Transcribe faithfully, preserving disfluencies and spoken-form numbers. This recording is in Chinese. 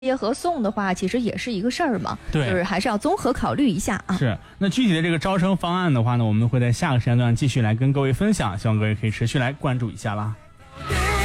接和送的话，其实也是一个事儿嘛， 对， 就是还是要综合考虑一下啊。 是，那具体的这个招生方案的话呢，我们会在下个时间段继续来跟各位分享，希望各位可以持续来关注一下啦。